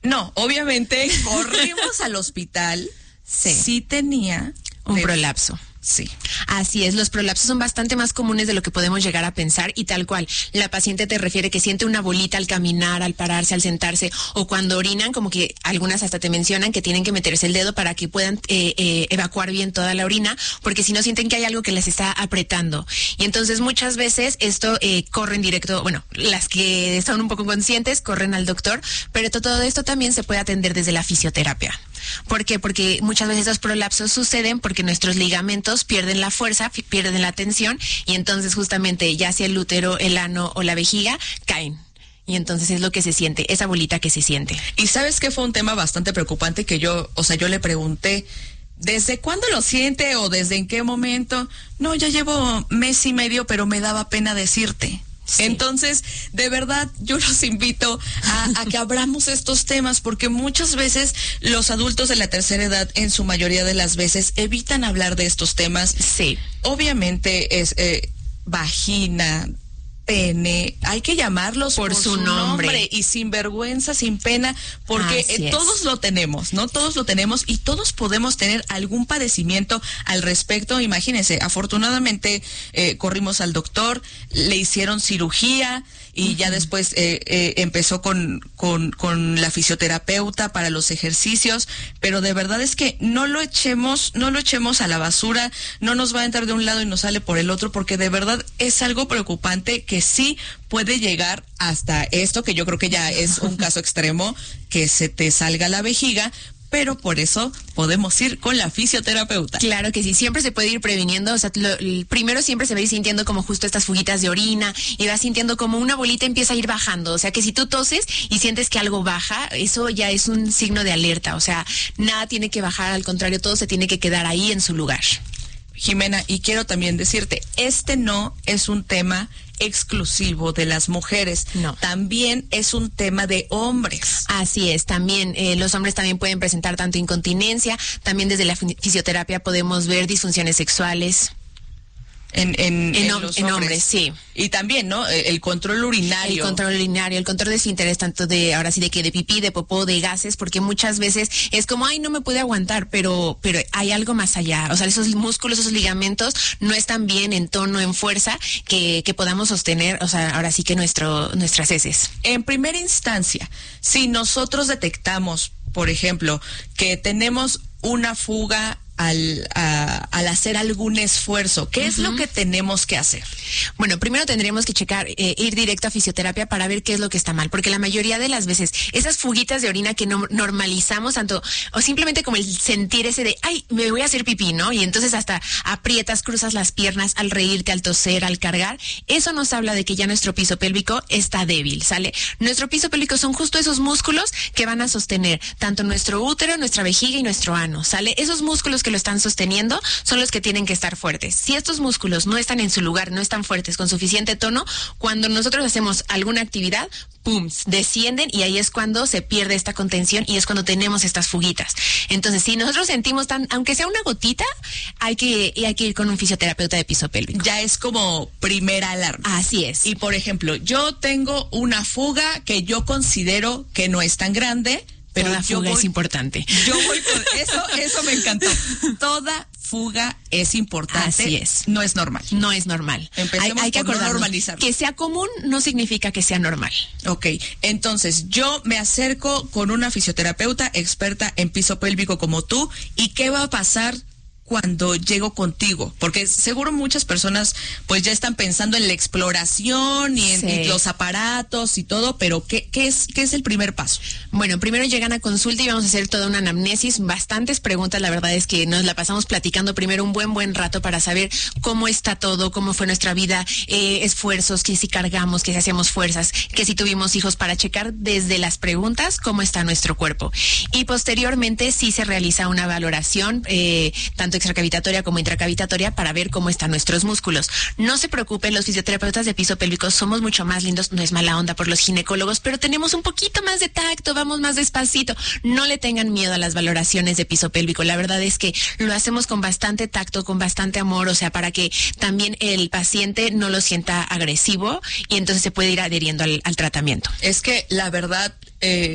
No, obviamente corrimos al hospital. Sí tenía un prolapso. Sí. Así es, los prolapsos son bastante más comunes de lo que podemos llegar a pensar y tal cual. La paciente te refiere que siente una bolita al caminar, al pararse, al sentarse o cuando orinan, como que algunas hasta te mencionan que tienen que meterse el dedo para que puedan evacuar bien toda la orina, porque si no sienten que hay algo que les está apretando. Y entonces muchas veces esto corren directo, bueno, las que son un poco conscientes corren al doctor, pero todo esto también se puede atender desde la fisioterapia. ¿Por qué? Porque muchas veces los prolapsos suceden porque nuestros ligamentos pierden la fuerza, pierden la tensión y entonces justamente ya sea el útero, el ano o la vejiga caen. Y entonces es lo que se siente, esa bolita que se siente. Y sabes que fue un tema bastante preocupante que yo le pregunté, ¿desde cuándo lo siente o desde en qué momento? No, ya llevo mes y medio, pero me daba pena decirte. Sí. Entonces, de verdad, yo los invito a que abramos estos temas porque muchas veces los adultos de la tercera edad, en su mayoría de las veces, evitan hablar de estos temas. Sí. Obviamente es vagina, pene, hay que llamarlos por su nombre y sin vergüenza, sin pena, porque todos lo tenemos, ¿no? Todos lo tenemos y todos podemos tener algún padecimiento al respecto. Imagínense, afortunadamente corrimos al doctor, le hicieron cirugía y ya después empezó con la fisioterapeuta para los ejercicios, pero de verdad es que no lo echemos a la basura, no nos va a entrar de un lado y nos sale por el otro, porque de verdad es algo preocupante que sí puede llegar hasta esto, que yo creo que ya es un caso extremo, que se te salga la vejiga, pero por eso podemos ir con la fisioterapeuta. Claro que sí, siempre se puede ir previniendo, o sea, primero siempre se va a ir sintiendo como justo estas fuguitas de orina y vas sintiendo como una bolita empieza a ir bajando, o sea que si tú toses y sientes que algo baja, eso ya es un signo de alerta, o sea, nada tiene que bajar, al contrario, todo se tiene que quedar ahí en su lugar. Jimena, y quiero también decirte, este no es un tema exclusivo de las mujeres, no, también es un tema de hombres. Así es, también los hombres también pueden presentar tanto incontinencia, también desde la fisioterapia podemos ver disfunciones sexuales. En hombres, sí. Y también, ¿no? El control urinario. El control de esfínteres, tanto ahora sí de pipí, de popó, de gases, porque muchas veces es como, ay, no me puede aguantar, pero hay algo más allá. O sea, esos músculos, esos ligamentos no están bien en tono, en fuerza, que podamos sostener, o sea, ahora sí que nuestras heces. En primera instancia, si nosotros detectamos, por ejemplo, que tenemos una fuga al hacer algún esfuerzo, ¿qué es lo que tenemos que hacer? Bueno, primero tendríamos que checar, ir directo a fisioterapia para ver qué es lo que está mal, porque la mayoría de las veces esas fuguitas de orina que no normalizamos tanto, o simplemente como el sentir ese de, ay, me voy a hacer pipí, ¿no? Y entonces hasta aprietas, cruzas las piernas al reírte, al toser, al cargar, eso nos habla de que ya nuestro piso pélvico está débil, ¿sale? Nuestro piso pélvico son justo esos músculos que van a sostener tanto nuestro útero, nuestra vejiga y nuestro ano, ¿sale? Esos músculos que lo están sosteniendo son los que tienen que estar fuertes. Si estos músculos no están en su lugar, no están fuertes, con suficiente tono, cuando nosotros hacemos alguna actividad, ¡pum!, descienden y ahí es cuando se pierde esta contención y es cuando tenemos estas fuguitas. Entonces, si nosotros sentimos aunque sea una gotita, hay que ir con un fisioterapeuta de piso pélvico. Ya es como primera alarma. Así es. Y por ejemplo, yo tengo una fuga que yo considero que no es tan grande, pero la fuga es importante. Yo voy con eso me encantó. Toda fuga es importante. Así es. No es normal. No es normal. Empecemos hay que por no acordarnos. Normalizarlo. Que sea común no significa que sea normal. Ok, entonces yo me acerco con una fisioterapeuta experta en piso pélvico como tú. ¿Y qué va a pasar cuando llego contigo? Porque seguro muchas personas pues ya están pensando en la exploración y en los aparatos y todo, pero ¿qué es el primer paso? Bueno, primero llegan a consulta y vamos a hacer toda una anamnesis, bastantes preguntas, la verdad es que nos la pasamos platicando primero un buen rato para saber cómo está todo, cómo fue nuestra vida, esfuerzos, que si cargamos, que si hacíamos fuerzas, que si tuvimos hijos, para checar desde las preguntas cómo está nuestro cuerpo. Y posteriormente sí se realiza una valoración, tanto extracavitatoria como intracavitatoria, para ver cómo están nuestros músculos. No se preocupen, los fisioterapeutas de piso pélvico somos mucho más lindos, no es mala onda por los ginecólogos, pero tenemos un poquito más de tacto, vamos más despacito. No le tengan miedo a las valoraciones de piso pélvico, la verdad es que lo hacemos con bastante tacto, con bastante amor, o sea, para que también el paciente no lo sienta agresivo y entonces se puede ir adheriendo al tratamiento. Es que la verdad,